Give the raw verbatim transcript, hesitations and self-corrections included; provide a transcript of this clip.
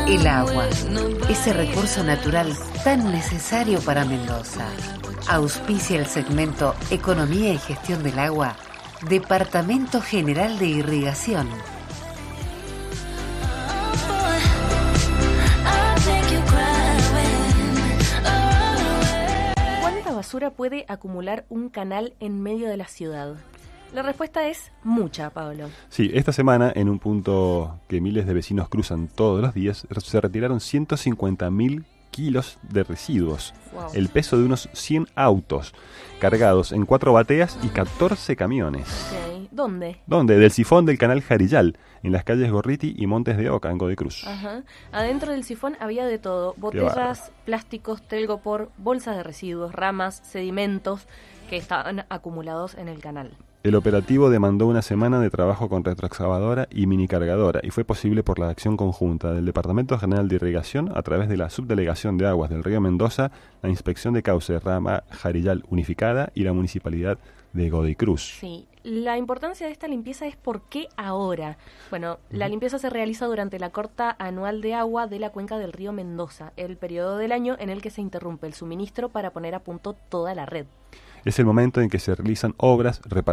El agua, ese recurso natural tan necesario para Mendoza. Auspicia el segmento Economía y Gestión del Agua, Departamento General de Irrigación. ¿Cuánta basura puede acumular un canal en medio de la ciudad? La respuesta es mucha, Pablo. Sí, esta semana, en un punto que miles de vecinos cruzan todos los días, se retiraron ciento cincuenta mil kilos de residuos. Wow. El peso de unos cien autos cargados en cuatro bateas y catorce camiones. Okay. ¿Dónde? ¿Dónde? Del sifón del canal Jarillal, en las calles Gorriti y Montes de Oca, en Godoy Cruz. Ajá. Adentro del sifón había de todo: botellas, plásticos, telgopor, bolsas de residuos, ramas, sedimentos que estaban acumulados en el canal. El operativo demandó una semana de trabajo con retroexcavadora y minicargadora y fue posible por la acción conjunta del Departamento General de Irrigación a través de la Subdelegación de Aguas del Río Mendoza, la Inspección de Cauce Rama Jarillal Unificada y la Municipalidad de Godoy Cruz. Sí, la importancia de esta limpieza es por qué ahora. Bueno, uh-huh. La limpieza se realiza durante la corta anual de agua de la cuenca del río Mendoza, el periodo del año en el que se interrumpe el suministro para poner a punto toda la red. Es el momento en que se realizan obras, reparaciones